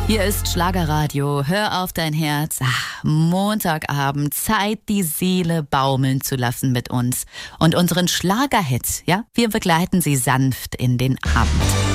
Hier ist Schlagerradio. Hör auf dein Herz. Montagabend. Zeit, die Seele baumeln zu lassen mit uns. Und unseren Schlagerhits, ja? Wir begleiten sie sanft in den Abend.